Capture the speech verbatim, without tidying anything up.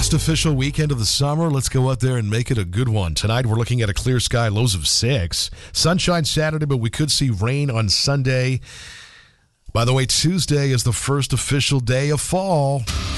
Last official weekend of the summer. Let's go out there and make it a good one. Tonight we're looking at a clear sky, lows of six. Sunshine Saturday, but we could see rain on Sunday. By the way, Tuesday is the first official day of fall.